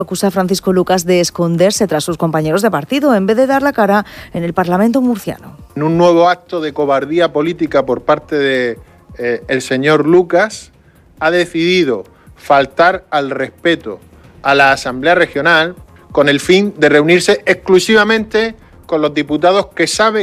Acusa a Francisco Lucas de esconderse tras sus compañeros de partido en vez de dar la cara en el Parlamento murciano. En un nuevo acto de cobardía política por parte de el señor Lucas, ha decidido faltar al respeto a la Asamblea Regional con el fin de reunirse exclusivamente con los diputados que sabe